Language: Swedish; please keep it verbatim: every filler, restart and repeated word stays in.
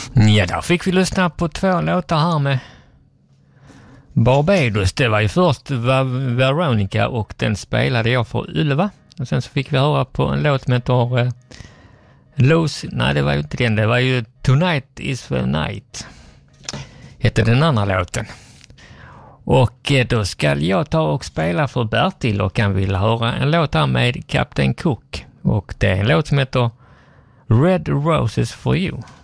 Ja, där fick vi lyssna på två låtar här med Barbados. Det var ju först Veronica och den spelade jag för Ylva. Och sen så fick vi höra på en låt som heter uh, Lose. Nej, det var ju inte den. Det var ju Tonight is the Night. Hette den andra låten. Och uh, då ska jag ta och spela för Bertil och han vill höra en låt här med Captain Cook. Och det är en låt som heter Red Roses for You.